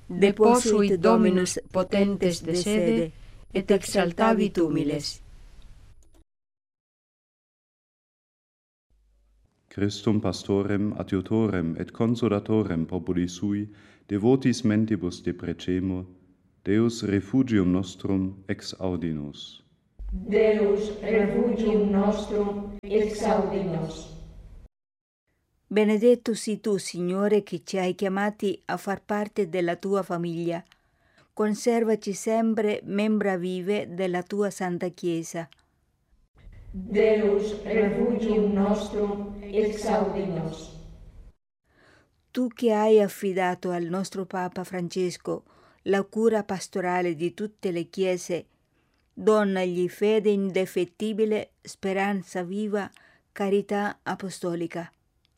Deposuit Dominus potentes de sede, et exaltavit humiles. Christum pastorem adiutorem et consolatorem populi sui, devotis mentibus deprecemur, Deus refugium nostrum exaudi nos. Deus refugium nostrum exaudi nos. Benedetto sii tu, Signore, che ci hai chiamati a far parte della tua famiglia. Conservaci sempre membra vive della tua Santa Chiesa. Deus refugium nostrum exaudi nos. Tu che hai affidato al nostro Papa Francesco la cura pastorale di tutte le chiese, donagli fede indefettibile, speranza viva, carità apostolica.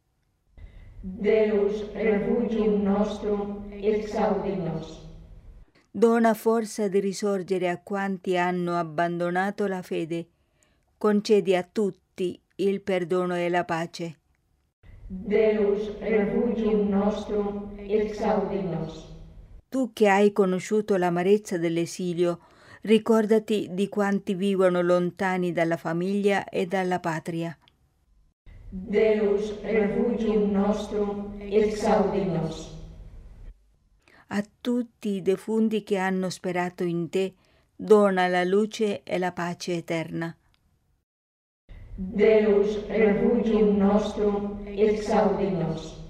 Deus refugium nostrum exaudi nos. Dona forza di risorgere a quanti hanno abbandonato la fede. Concedi a tutti il perdono e la pace. Deus refugium nostrum exaudi nos. Tu che hai conosciuto l'amarezza dell'esilio, ricordati di quanti vivono lontani dalla famiglia e dalla patria. Deus refugium nostrum exaudi nos. A tutti i defunti che hanno sperato in te, dona la luce e la pace eterna. Deus refugium nostrum exaudi nos.